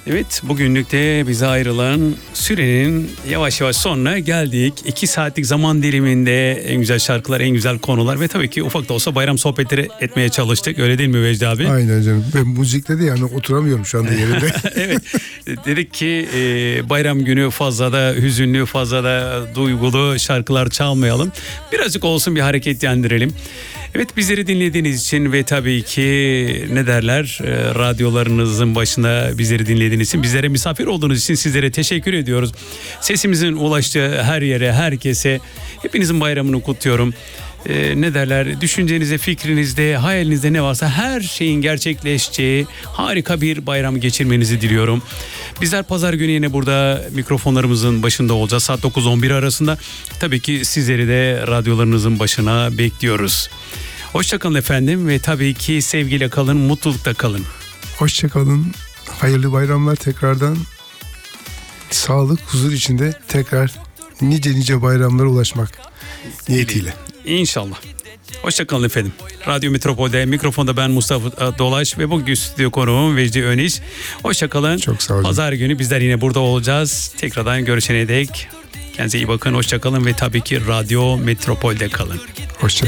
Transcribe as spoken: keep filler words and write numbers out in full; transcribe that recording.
Evet, bugünlük de bize ayrılan sürenin yavaş yavaş sonuna geldik. İki saatlik zaman diliminde en güzel şarkılar, en güzel konular ve tabii ki ufak da olsa bayram sohbetleri etmeye çalıştık. Öyle değil mi Vecdi abi? Aynen canım. Ben müzikle de yani oturamıyorum şu anda yerimde. Evet, dedik ki e, bayram günü fazla da hüzünlü, fazla da duygulu şarkılar çalmayalım. Birazcık olsun bir hareketlendirelim. Evet, bizleri dinlediğiniz için ve tabii ki ne derler e, radyolarınızın başında bizleri dinlediğiniz için, bizlere misafir olduğunuz için sizlere teşekkür ediyoruz. Sesimizin ulaştığı her yere, herkese hepinizin bayramını kutluyorum. E, ne derler, düşüncenize, fikrinizde, hayalinizde ne varsa her şeyin gerçekleşeceği harika bir bayram geçirmenizi diliyorum. Bizler pazar günü yine burada mikrofonlarımızın başında olacağız. Saat dokuz on bir arasında. Tabii ki sizleri de radyolarınızın başına bekliyoruz. Hoşçakalın efendim ve tabii ki sevgiyle kalın, mutlulukta kalın. Hoşçakalın. Hayırlı bayramlar tekrardan. Sağlık, huzur içinde tekrar nice nice bayramlara ulaşmak niyetiyle. İnşallah. Hoşçakalın efendim. Radyo Metropol'de mikrofonda ben Mustafa Dolaş ve bugün stüdyo konuğum Vecdi Öniş. Hoşçakalın. Çok sağ olun. Pazar günü bizler yine burada olacağız. Tekrardan görüşene dek kendinize iyi bakın. Hoşçakalın ve tabii ki Radyo Metropol'de kalın. Hoşça